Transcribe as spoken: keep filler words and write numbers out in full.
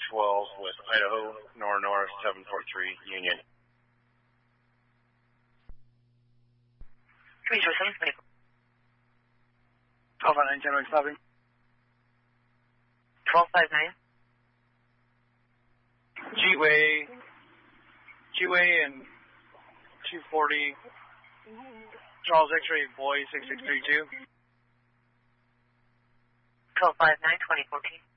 twelve with Idaho, Nor North, seven four three, Union. Commissioner seven twenty-four. twelve five nine, January stopping. twelve five nine. G-Way, G-Way and two forty, Charles X-Ray, Boy, six six three two. twelve five nine, twenty fourteen.